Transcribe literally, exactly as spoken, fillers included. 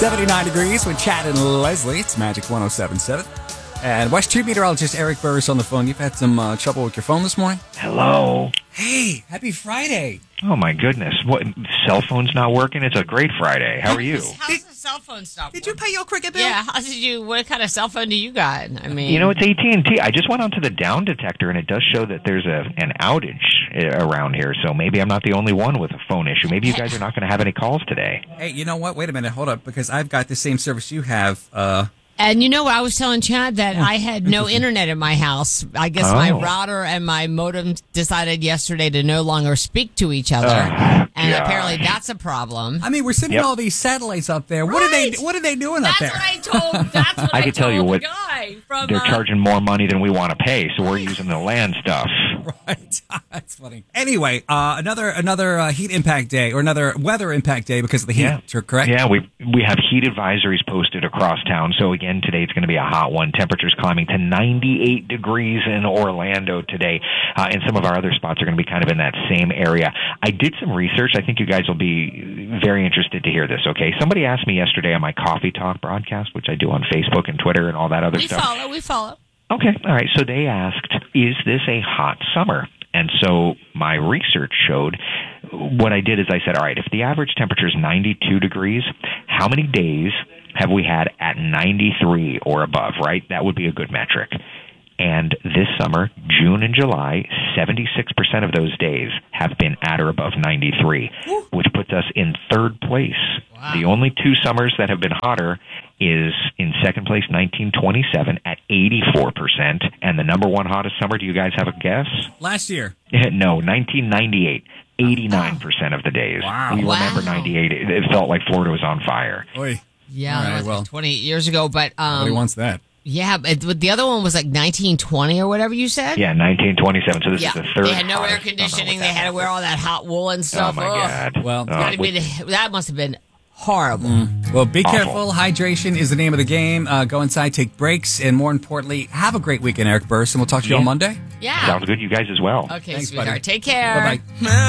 seventy-nine degrees with Chad and Leslie. It's Magic one oh seven point seven. And West Tree meteorologist Eric Burris on the phone. You've had some uh, trouble with your phone this morning? Hello. Hey, happy Friday. Oh, my goodness. What? Cell phone's not working? It's a great Friday. How are you? How's the cell phone stop? Did you pay your cricket bill? Yeah, how did you, what kind of cell phone do you got? I mean... You know, it's A T and T. I just went onto the down detector, and it does show that there's a an outage uh, around here, so maybe I'm not the only one with a phone issue. Maybe you guys are not going to have any calls today. Hey, you know what? Wait a minute. Hold up, because I've got the same service you have. Uh, And you know what? I was telling Chad that I had no internet in my house. I guess Oh. my router and my modem decided yesterday to no longer speak to each other. Oh, and gosh. apparently that's a problem. I mean, we're sending Yep. all these satellites up there. What are they? Right. What are they doing That's up there? what I told. That's what I, I can tell told you the what- guy from. They're uh, charging more money than we want to pay, so we're using the land stuff. Right. That's funny. Anyway, uh, another another uh, heat impact day or another weather impact day because of the heat. Yeah. Correct? Yeah, we we have heat advisories posted across town. So again, today it's going to be a hot one. Temperatures climbing to ninety-eight degrees in Orlando today, uh, and some of our other spots are going to be kind of in that same area. I did some research. I think you guys will be very interested to hear this. Okay, somebody asked me yesterday on my Coffee Talk broadcast, which I do on Facebook and Twitter and all that other we stuff. follow. We follow. Okay, all right. So they asked, is this a hot summer? And so my research showed, what I did is I said, all right, if the average temperature is ninety-two degrees, how many days have we had at ninety-three or above, right? That would be a good metric. And this summer, June and July, seventy-six percent of those days have been at or above ninety-three, which puts us in third place. Wow. The only two summers that have been hotter is in second place, nineteen twenty-seven at eighty-four percent. And the number one hottest summer, do you guys have a guess? Last year. No, nineteen ninety-eight. eighty-nine percent of the days. Wow. We Wow. remember ninety-eight. It, it felt like Florida was on fire. Oy. Yeah, All that right, was well. like twenty years ago. But um, Nobody wants that. yeah, but but the other one was like nineteen twenty or whatever you said. Yeah, nineteen twenty-seven. So this Yeah, is the third. they had no air hottest summer conditioning. with They that. had to wear all that hot wool and Oh stuff. my Ugh. God. Well, Uh, Gotta we- be the- that must have been horrible. Well, be Awful. careful. Hydration is the name of the game. Uh, go inside, take breaks, and more importantly, have a great weekend, Eric Burris, and we'll talk to you Yeah. on Monday. Yeah. Sounds good. You guys as well. Okay, Thanks, sweetheart. buddy. Take care. Bye-bye.